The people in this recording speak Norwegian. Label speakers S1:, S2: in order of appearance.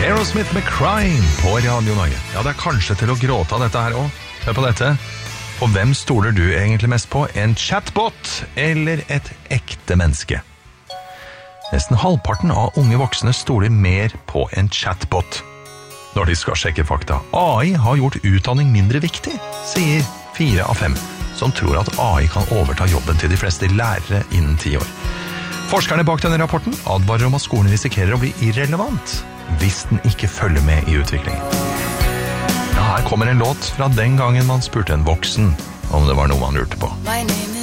S1: Aerosmith med Crime på Radio Norge. Ja, det kanskje til å gråte av dette her også. Hør på dette. Og hvem stoler du egentlig mest på? En chatbot eller et ekte menneske? Nesten halvparten av unge voksne stoler mer på en chatbot når de skal sjekke fakta. AI har gjort utdanning mindre viktig, sier 4 av 5, som tror at AI kan overta jobben til de fleste lærere innen 10 år. Forskerne bak denne rapporten advarer om at skolen risikerer å bli irrelevant hvis den ikke følger med i utviklingen. Ja, her kommer en låt fra den gangen man spurte en voksen om det var noe man lurte på.